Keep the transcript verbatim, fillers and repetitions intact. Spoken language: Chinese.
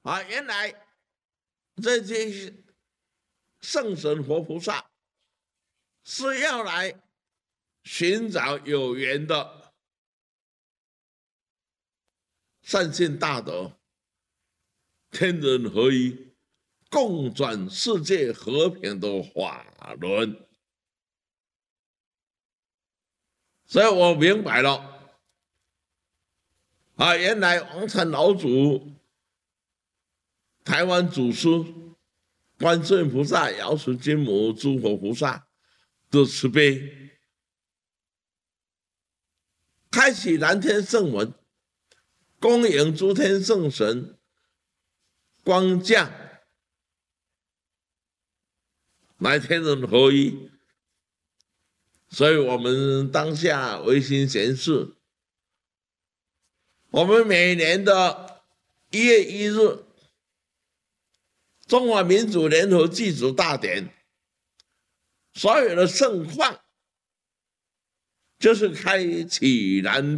啊，原来这些圣神活菩萨是要来寻找有缘的善信大德，天人合一，共转世界和平的法轮。所以我明白了，啊，原来王禅老祖、台湾祖师、观世音菩萨、药师金母、诸佛菩萨的慈悲，开启南天圣文，恭迎诸天圣神光降，来天人合一。所以我们当下唯心贤士，我们每年的一月一日，中华民主联合祭祖大典，所有的盛况，就是开启南